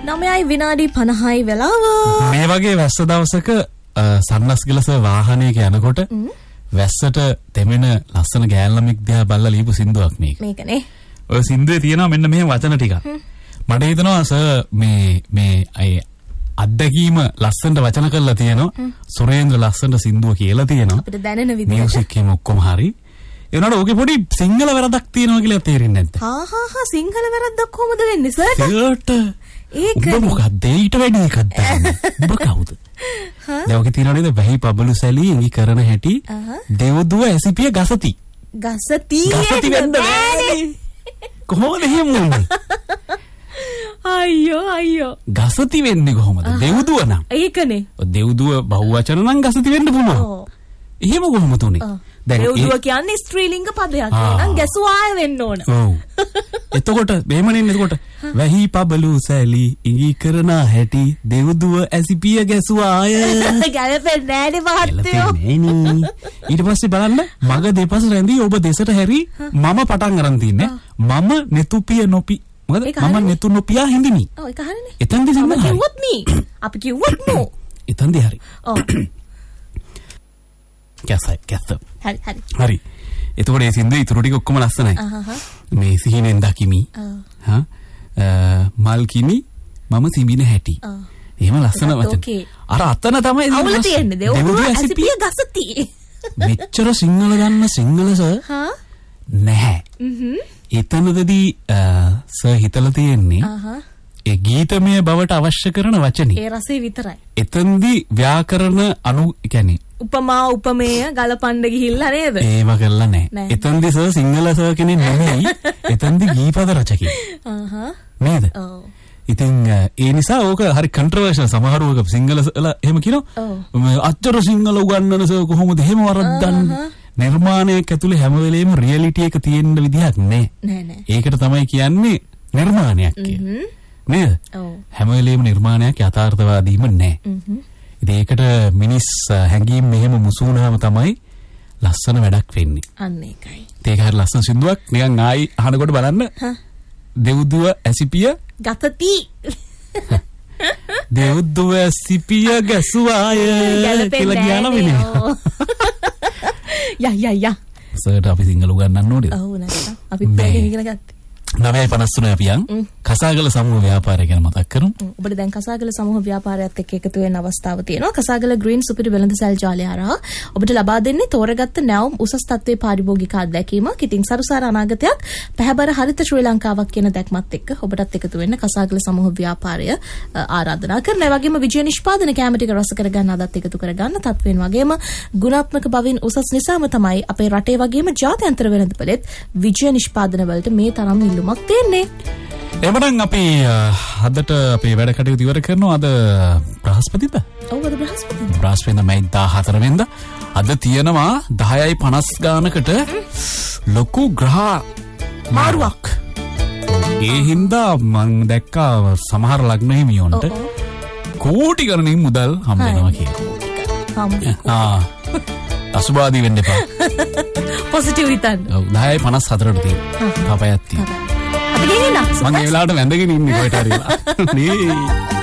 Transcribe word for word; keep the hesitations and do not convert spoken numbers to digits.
නවයයි විනාඩි පනහයි වෙලාව. මේ වගේ වැස්ස දවසක සන්නස් ගලස වාහනයක යනකොට වැස්සට තෙමෙන ලස්සන ගෑල්ලමෙක් දිහා බලලා ලියපු සින්දුවක් මේක. මේකනේ. ඔය සින්දුවේ තියෙනවා මෙන්න මේ වචන ටික. මට හිතෙනවා සර් මේ මේ අය අත්දැකීම ලස්සනට වචන කරලා තියෙනවා. සුරේන්ද්‍ර ලස්සනට සින්දුව කියලා තියෙනවා. අපිට දැනෙන විදිහට. මියුසික් එකම ඔක්කොම හරි. ඒ වුණාට ඕකේ පොඩි සිංහල වැරද්දක් තියෙනවා කියලා තේරෙන්නේ නැද්ද? හා හා හා සිංහල වැරද්දක් කොහොමද වෙන්නේ සර්ට? සර්ට. ඒක මොකක්ද ඊට වැඩි එකක් දාන්න. ඔබ කවුද? දැන් ඔකේ තියෙනවා නේද වැහි පබළු සැලී ඉඟි කරන හැටි දෙව්දුව ඇසිපිය ගසති. ගසති. ගසති වෙන්න බෑනේ. කොහොමද එහෙම වුනේ? අයියෝ අයියෝ. ගසති වෙන්නේ කොහොමද? දෙව්දුව නම්. ඒකනේ. දෙව්දුව බහුවචන නම් ගසති වෙන්න පුළුවන්. එහෙම කොහොමද උනේ? දෙව්දුව කියන්නේ ස්ත්‍රීලිංග පදයක්. එහෙනම් ගැසුවාය වෙන්න ඕන. ඔව්. එතකොට මෙහෙමනේ එතකොට වැහි පබළු සැලී ඉඟි කරන හැටි දෙව්දුව ඇසිපිය ගැසුවාය. ගැලපෙන්නේ නෑනේ මහත්තයෝ. ඊට පස්සේ බලන්න මග දෙපස රැඳී ඔබ දෙසට හැරි මම පටන් අරන් තින්නේ. මම netupiya nopi මොකද මම netu nopiya හින්දිනි. ඔව් ඒක හරිනේ. එතනදි සින්දා අපි කිව්වොත් නී. අපි කිව්වොත් නෝ. එතනදි හරි. ඔව්. කැසයි කැස. හරි හරි. හරි. එතකොට මේ සින්දුවේ ඊටු ටික ඔක්කොම ලස්සනයි. මේ සිහිනෙන් දකිමි. හා මල් කිමි මම සිඹින හැටි. එහෙම ලස්සන වචන. අර අතන තමයි අවුල තියෙන්නේ. දෙව්දුව ඇසිපිය ගසති. මෙච්චර සිංහල ගන්න සිංහල සර්. හා නැහැ. හ්ම්. එතනදී සර් හිතලා තියෙන්නේ ඒ ගීතමය බවට අවශ්‍ය කරන වචනේ. ඒ රසය විතරයි. එතෙන්දී ව්‍යාකරණ අනු කියන්නේ උපමා උපමේය ගලපන්න ගිහිල්ලා නේද? ඒව කරලා නැහැ. එතෙන්දී සර් සිංහල සර් කෙනෙක් නෙමෙයි. එතෙන්දී ගීපද රචකයෙක්. අහහ. නේද? ඔව්. ඉතින් ඒ නිසා ඕක හරි කන්ට්‍රෝවර්ෂල් සමහරව සිංහලලා එහෙම කියනවා. අච්චර සිංහල උගන්නන සර් කොහොමද එහෙම වරද්දන්නේ? නිර්මාණයක් ඇතුලේ හැම වෙලේම රියැලිටි එක තියෙන්න විදිහක් නැහැ. නෑ නෑ. ඒකට තමයි කියන්නේ නිර්මාණයක් කියලා. නේද? ඔව්. හැම වෙලේම නිර්මාණයක් යථාර්ථවාදීම නැහැ. හ්ම්. ඉතින් ඒකට මිනිස් හැඟීම් මෙහෙම මුසුනාම තමයි ලස්සන වැඩක් වෙන්නේ. අන්න ඒකයි. ඒක හරි ලස්සන සින්දුවක්. නිකන් ආයි අහනකොට බලන්න. දෙව්දුව ඇසිපිය ගතති. දෙව්දුව ඇසිපිය ගැසුවාය කියලා කියන වෙන්නේ. යා යා යා. සර්ට අපි සිංහල උගන්නන්න ඕනේ. ඔව් නැත්නම් අපි පොඩ්ඩක් ඉගෙන ගත්තා. නවයයි පනස් තුන අපි යන් කසාගල සමූහ ව්‍යාපාරය ගැන මතක් කරමු. ඔබට දැන් කසාගල සමූහ ව්‍යාපාරයත් එක්ක එකතු වෙන්න අවස්ථාව තියෙනවා. කසාගල ග්‍රීන් සුපිරි වෙළඳ සැල් ජාලය හරහා ඔබට ලබා දෙන්නේ තෝරගත්ත නැවුම් උසස් තත්ත්වයේ පාරිභෝගික අත්දැකීමක්. ඉතින් සරුසාර අනාගතයක් පැහැබර හරිත ශ්‍රී ලංකාවක් කියන දැක්මත් එක්ක ඔබටත් එකතු වෙන්න කසාගල සමූහ ව්‍යාපාරය ආරාධනා කරනවා. ඒ වගේම විජය නිෂ්පාදන කැම ටික රස කරගන්න අදත් එකතු කරගන්න තත්වෙන් වගේම ගුණාත්මක බවින් උසස් නිසාම තමයි අපේ රටේ වගේම ජාත්‍යන්තර වෙළඳපොළෙත් විජය නිෂ්පාදන වලට මේ තරම් ඉල්ලුමක් තියෙන්නේ. එමනම් අපි අදට අපේ වැඩ කටයුතු ඉවර කරනවා. අද බ්‍රහස්පතිද? ඔව් අද බ්‍රහස්පතිද. බ්‍රහස්පතින්ද මයි දාහතර වෙනිදා. අද තියෙනවා දහයයි පනස් ගානකට ලොකු ග්‍රහ මාරුවක්. ඒ හින්දා මම දැක්කා සමහර ලග්න හිමියොන්ට කෝටි ගණනින් මුදල් හම්බ වෙනවා කියලා. ආ අසුබාදී වෙන්න එපා. පොසිටිව් හිතන්න. ඔව් දහයයි පනස් හතරට තියෙනවා. අපයත් තියෙනවා. අපි ගෙනින්න. මම ඒ වෙලාවට වැඳගෙන ඉන්නේ කොහෙට හරි. නේ